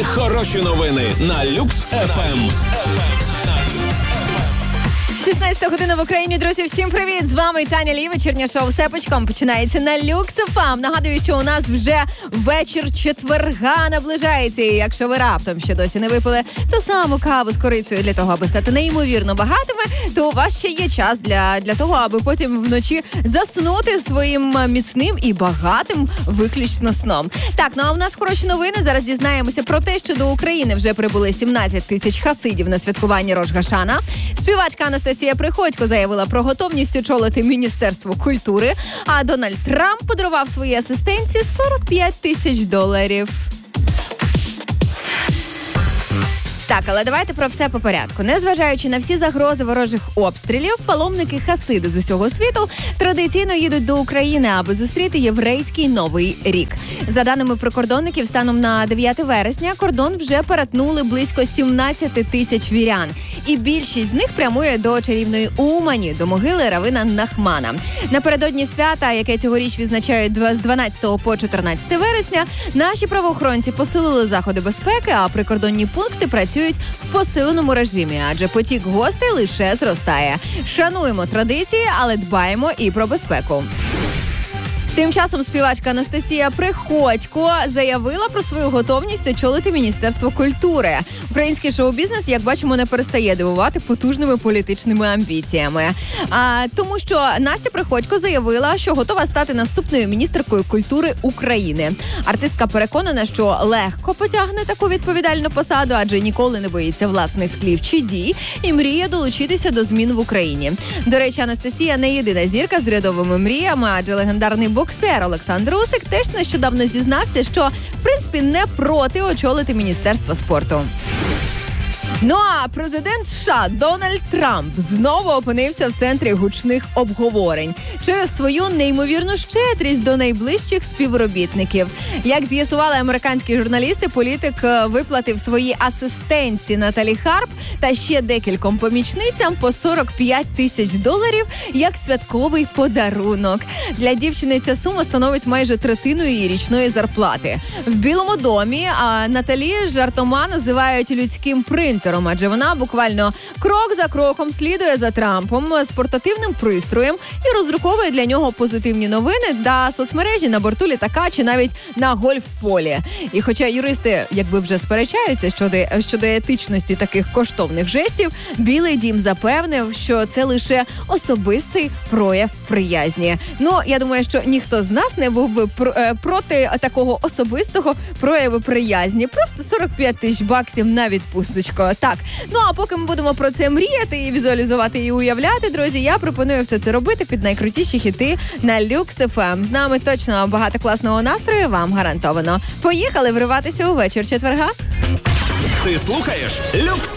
хороші новини на Люкс ФМ. 16 година в Україні, друзі, всім привіт! З вами Таня Лі, вечірнє шоу «Сепочком» починається на Люкс ФМ. Нагадую, що у нас вже вечір четверга наближається. І якщо ви раптом ще досі не випили ту саму каву з корицею для того, аби стати неймовірно багатими, то у вас ще є час для того, аби потім вночі заснути своїм міцним і багатим виключно сном. Так, ну а в нас хороші новини. Зараз дізнаємося про те, що до України вже прибули 17 тисяч хасидів на святкування Рош-Гашана. Співачка Анастасія Приходько заявила про готовність очолити Міністерство культури, а Дональд Трамп подарував своїй асистентці $45 тисяч. Так, але давайте про все по порядку. Незважаючи на всі загрози ворожих обстрілів, паломники-хасиди з усього світу традиційно їдуть до України, аби зустріти єврейський Новий рік. За даними прикордонників, станом на 9 вересня кордон вже перетнули близько 17 тисяч вірян. І більшість з них прямує до чарівної Умані, до могили равина Нахмана. Напередодні свята, яке цьогоріч відзначають з 12 по 14 вересня, наші правоохоронці посилили заходи безпеки, а прикордонні пункти працюють в посиленому режимі, адже потік гостей лише зростає. Шануємо традиції, але дбаємо і про безпеку. Тим часом співачка Анастасія Приходько заявила про свою готовність очолити Міністерство культури. Український шоу-бізнес, як бачимо, не перестає дивувати потужними політичними амбіціями. Тому що Настя Приходько заявила, що готова стати наступною міністеркою культури України. Артистка переконана, що легко потягне таку відповідальну посаду, адже ніколи не боїться власних слів чи дій і мріє долучитися до змін в Україні. До речі, Анастасія не єдина зірка з рядовими мріями, адже легендарний боксер Олександр Усик теж нещодавно зізнався, що, в принципі, не проти очолити Міністерство спорту. Ну а президент США Дональд Трамп знову опинився в центрі гучних обговорень через свою неймовірну щедрість до найближчих співробітників. Як з'ясували американські журналісти, політик виплатив своїй асистентці Наталі Харп та ще декільком помічницям по $45 тисяч як святковий подарунок. Для дівчини ця сума становить майже третину її річної зарплати. В Білому домі Наталі жартома називають людським принтером, адже вона буквально крок за кроком слідує за Трампом з портативним пристроєм і роздруковує для нього позитивні новини та соцмережі на борту літака чи навіть на гольф-полі. І хоча юристи якби вже сперечаються щодо етичності таких коштовних жестів, Білий дім запевнив, що це лише особистий прояв приязні. Ну, я думаю, що ніхто з нас не був би проти такого особистого прояву приязні. Просто $45 тисяч на відпусточку. Так, ну а поки ми будемо про це мріяти і візуалізувати і уявляти, друзі, я пропоную все це робити під найкрутіші хіти на Люкс ФМ. З нами точно багато класного настрою, вам гарантовано. Поїхали вриватися у вечір четверга. Ти слухаєш Люкс